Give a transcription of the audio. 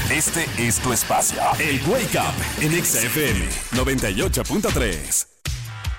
Este es tu espacio. El Wake Up en Exa FM 98.3.